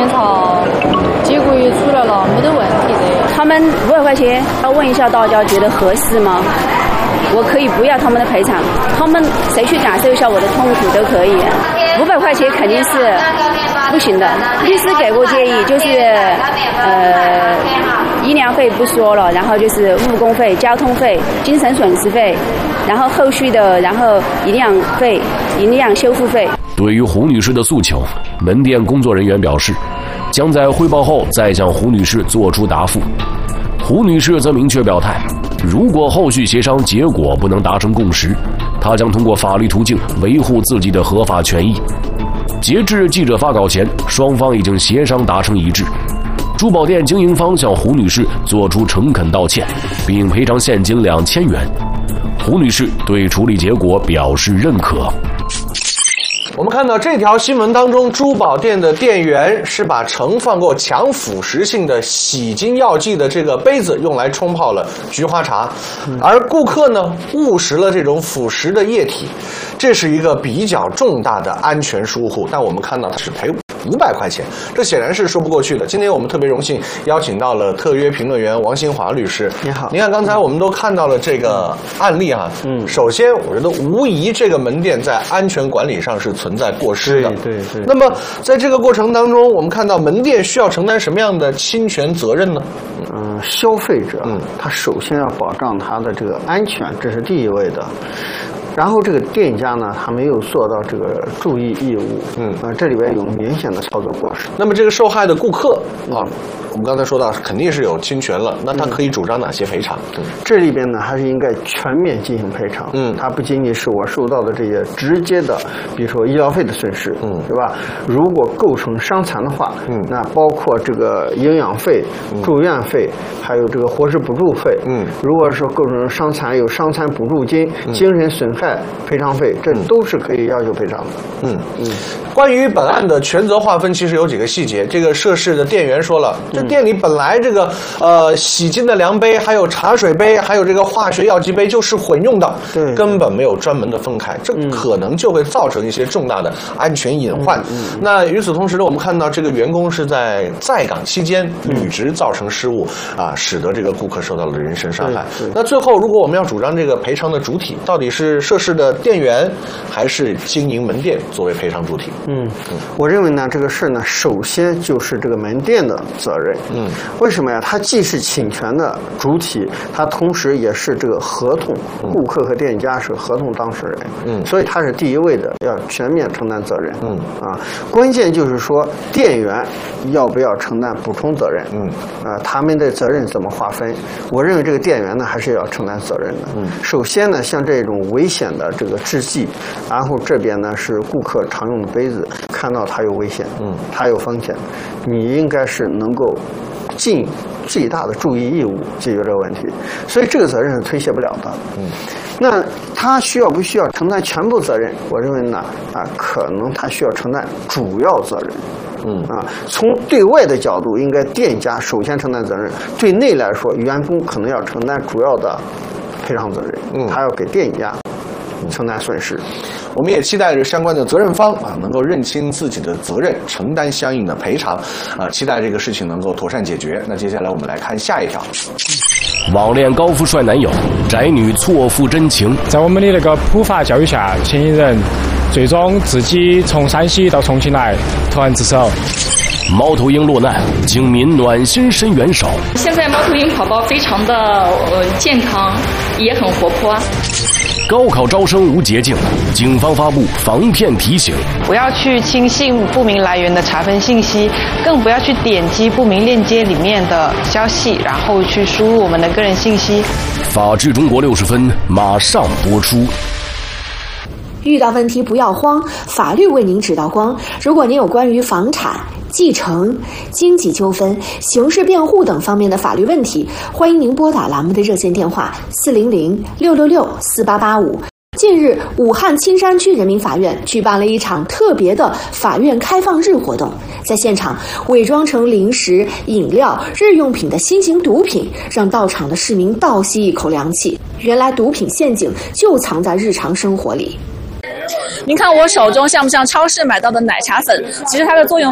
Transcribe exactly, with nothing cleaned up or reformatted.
检查结果也出来了，没得问题的。 他们五百块钱，要问一下大家觉得合适吗？我可以不要他们的赔偿，他们谁去感受一下我的痛苦都可以。五百块钱肯定是不行的。律师给过建议，就是呃医疗费不说了，然后就是误工费、交通费、精神损失费，然后后续的，然后营养费、营养修复费。 对于胡女士的诉求，门店工作人员表示，将在汇报后再向胡女士作出答复。胡女士则明确表态，如果后续协商结果不能达成共识，她将通过法律途径维护自己的合法权益。截至记者发稿前，双方已经协商达成一致。珠宝店经营方向胡女士作出诚恳道歉，并赔偿现金两千元。胡女士对处理结果表示认可。 我们看到这条新闻当中，珠宝店的店员是把盛放过强腐蚀性的洗精药剂的这个杯子用来冲泡了菊花茶，而顾客呢误食了这种腐蚀的液体，这是一个比较重大的安全疏忽。但我们看到它是赔五百块钱，这显然是说不过去的。今天我们特别荣幸邀请到了特约评论员王新华律师。 你好。 你看刚才我们都看到了这个案例啊，嗯，首先我觉得无疑这个门店在安全管理上是存在过失的。 对对对。 那么在这个过程当中，我们看到门店需要承担什么样的侵权责任呢？ 嗯，消费者，嗯，他首先要保障他的这个安全，这是第一位的。然后这个店家呢，他没有做到这个注意义务，嗯，啊，这里边有明显的操作过失。 那么这个受害的顾客啊，我们刚才说到肯定是有侵权了，那他可以主张哪些赔偿？ 嗯，这里边呢还是应该全面进行赔偿。嗯，它不仅仅是我受到的这些直接的，比如说医疗费的损失，嗯，是吧？如果构成伤残的话，嗯，那包括这个营养费、住院费，还有这个伙食补助费，嗯，如果说构成伤残，有伤残补助金、精神损害赔偿费，这都是可以要求赔偿的。 嗯嗯，关于本案的权责划分，其实有几个细节。这个涉事的店员说了，这店里本来这个呃洗精的量杯，还有茶水杯，还有这个化学药剂杯就是混用的，对，根本没有专门的分开，这可能就会造成一些重大的安全隐患。嗯嗯、那与此同时呢，我们看到这个员工是在在岗期间履职造成失误啊，使得这个顾客受到了人身伤害。那最后，如果我们要主张这个赔偿的主体，到底是涉事的店员还是经营门店作为赔偿主体？ 嗯，我认为呢，这个事呢，首先就是这个门店的责任。嗯，为什么呀？它既是侵权的主体，它同时也是这个合同，顾客和店家是合同当事人。嗯，所以它是第一位的，要全面承担责任。嗯，啊，关键就是说店员要不要承担补充责任？嗯，啊，他们的责任怎么划分？我认为这个店员呢，还是要承担责任的。嗯，首先呢，像这种危险的这个制剂，然后这边呢是顾客常用的杯子，看到它有危险，嗯，它有风险，你应该是能够尽最大的注意义务解决这个问题，所以这个责任是推卸不了的。嗯，那他需要不需要承担全部责任？我认为呢，啊，可能他需要承担主要责任。嗯啊，从对外的角度，应该店家首先承担责任；对内来说，员工可能要承担主要的赔偿责任，嗯，他要给店家承担损失。 我们也期待着相关的责任方啊能够认清自己的责任，承担相应的赔偿，啊，期待这个事情能够妥善解决。那接下来我们来看下一条。 网恋高富帅男友，宅女错付真情。 在我们的那个普法教育下，嫌疑人最终自己从山西到重庆来投案自首。 猫头鹰落难，警民暖心伸援手。 现在猫头鹰宝宝非常的呃健康，也很活泼。 高考招生无捷径，警方发布防骗提醒： 不要去轻信不明来源的查分信息，更不要去点击不明链接里面的消息，然后去输入我们的个人信息。 法治中国六十分马上播出。 遇到问题不要慌，法律为您指道光。如果您有关于房产、继承、经济纠纷、刑事辩护等方面的法律问题，欢迎您拨打栏目的热线电话四零零六六六四八八五。近日，武汉青山区人民法院举办了一场特别的法院开放日活动，在现场伪装成零食、饮料、日用品的新型毒品，让到场的市民倒吸一口凉气。原来毒品陷阱就藏在日常生活里。 您看我手中像不像超市买到的奶茶粉？其实它的作用